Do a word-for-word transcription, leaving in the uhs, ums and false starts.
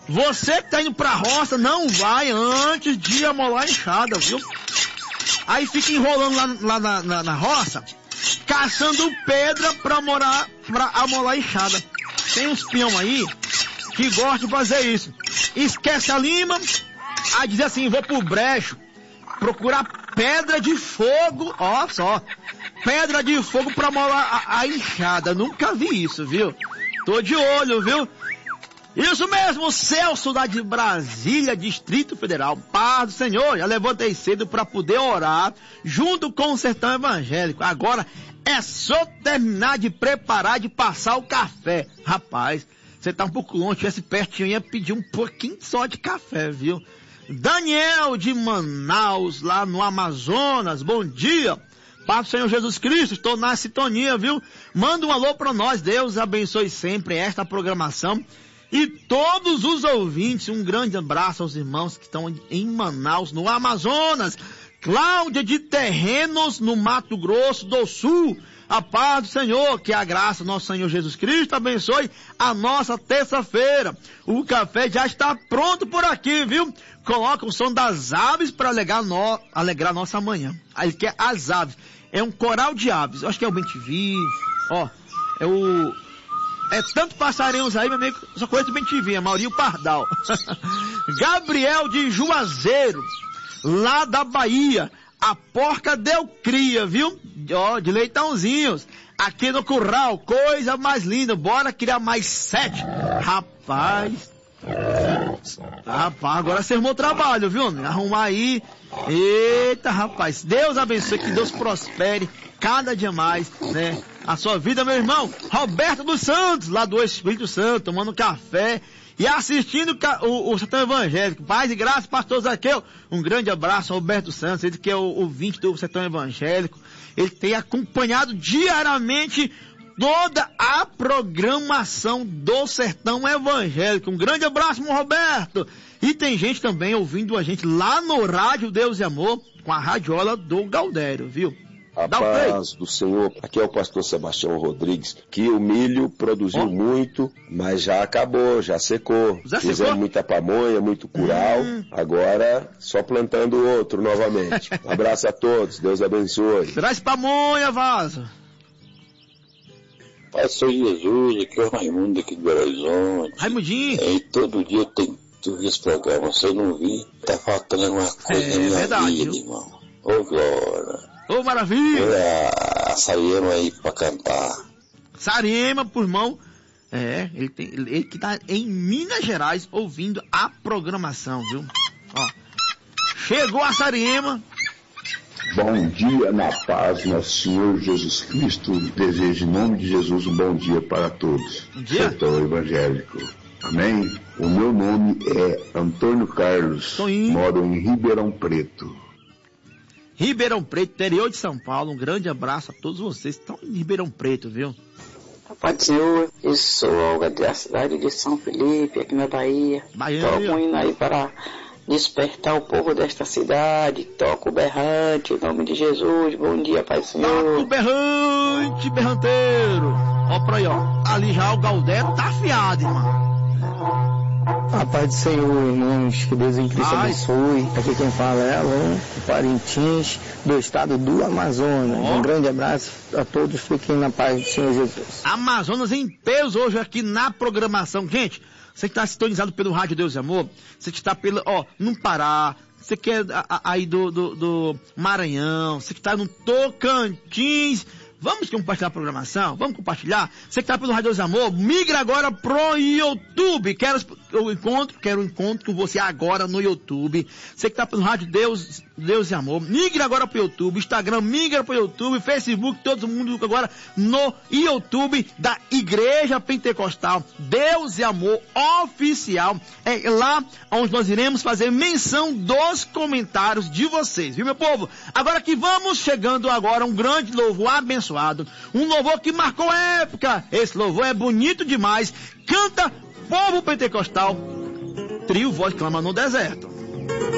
Você que tá indo pra roça, não vai antes de amolar a enxada, viu? Aí fica enrolando lá, lá na, na, na roça, caçando pedra pra, morar, pra amolar a enxada. Tem uns peão aí que gostam de fazer isso. Esquece a lima, aí diz assim, vou pro brecho, procurar pedra de fogo, ó só, pedra de fogo pra molar a, a enxada. Nunca vi isso, viu? Tô de olho, viu? Isso mesmo, Celso lá de Brasília, Distrito Federal. Paz do Senhor, já levantei cedo para poder orar junto com o sertão evangélico. Agora é só terminar de preparar, de passar o café. Rapaz, você tá um pouco longe, tivesse pertinho, eu ia pedir um pouquinho só de café, viu? Daniel de Manaus, lá no Amazonas, bom dia. Paz do Senhor Jesus Cristo, estou na sintonia, viu? Manda um alô para nós, Deus abençoe sempre esta programação. E todos os ouvintes, um grande abraço aos irmãos que estão em Manaus, no Amazonas. Cláudia de Terrenos, no Mato Grosso do Sul. A paz do Senhor, que a graça do nosso Senhor Jesus Cristo abençoe a nossa terça-feira. O café já está pronto por aqui, viu? Coloca o som das aves para alegrar, no, alegrar nossa manhã. Aí quer as aves. É um coral de aves. Eu acho que é o bem-te-vi. Ó, é o... É tanto passarinhos aí, meu amigo, só conheço bem te ver, a maioria o pardal. Gabriel de Juazeiro, lá da Bahia, a porca deu cria, viu? Ó, de leitãozinhos, aqui no curral, coisa mais linda, bora criar mais sete. Rapaz, rapaz, agora você arrumou trabalho, viu? Arrumar aí, eita rapaz, Deus abençoe, que Deus prospere cada dia mais, né? A sua vida, meu irmão. Roberto dos Santos, lá do Espírito Santo, tomando café e assistindo o, o Sertão Evangélico. Paz e graça, pastor Zaqueu. Um grande abraço ao Roberto dos Santos, ele que é o ouvinte do Sertão Evangélico. Ele tem acompanhado diariamente toda a programação do Sertão Evangélico. Um grande abraço, meu Roberto. E tem gente também ouvindo a gente lá no Rádio Deus e Amor, com a radiola do Galdério, viu? A paz do Senhor, aqui é o pastor Sebastião Rodrigues, que o milho produziu oh. muito, mas já acabou, já secou. Já Fizemos secou? Muita pamonha, muito curau, hum. agora só plantando outro novamente. Um abraço a todos, Deus abençoe. Traz pamonha, vaza. Pai, sou Jesus, aqui é o Raimundo aqui do Belo Horizonte. Raimundinho. E todo dia tem que ver esse programa, se eu não vi, tá faltando alguma coisa é, na minha verdade, vida, viu? irmão. Ô, oh, glória. Ô, oh, maravilha! Olha a Sariema aí pra cantar. Sariema, por irmão. É, ele, tem, ele que tá em Minas Gerais ouvindo a programação, viu? Ó, chegou a Sariema. Bom dia, na paz, nosso Senhor Jesus Cristo. Desejo em nome de Jesus um bom dia para todos. Bom dia. Sertão Evangélico. Amém? O meu nome é Antônio Carlos. Moro em Ribeirão Preto. Ribeirão Preto, interior de São Paulo. Um grande abraço a todos vocês que estão em Ribeirão Preto, viu? Pai do Senhor, eu sou Olga da cidade de São Felipe, aqui na Bahia. Bahia. Toco indo aí para despertar o povo desta cidade. Toco o berrante, em nome de Jesus. Bom dia, Pai do Senhor. Toco o berrante, berranteiro. Ó pra aí, ó. Ali já o Galdério tá afiado, irmão. A paz do Senhor, irmãos, que Deus em Cristo Ai. abençoe. Aqui quem fala é Alain, de Parintins, do estado do Amazonas. Oh. Um grande abraço a todos, fiquem na paz do Senhor Jesus. Amazonas em peso hoje aqui na programação. Gente, você que está sintonizado pelo Rádio Deus e Amor, você que está pelo, ó, no Pará, você que é aí do, do, do Maranhão, você que está no Tocantins, vamos compartilhar a programação? Vamos compartilhar? Você que está pelo Rádio Deus e Amor, migra agora pro YouTube. Quero o encontro, quero o encontro com você agora no YouTube. Você que está pelo Rádio Deus, Deus e Amor, migra agora pro YouTube. Instagram, migra pro YouTube. Facebook, todo mundo agora no YouTube da Igreja Pentecostal Deus e Amor Oficial. É lá onde nós iremos fazer menção dos comentários de vocês, viu, meu povo? Agora que vamos chegando agora um grande louvor abençoado. Um louvor que marcou época. Esse louvor é bonito demais. Canta Povo Pentecostal. Trio Voz Clama no Deserto.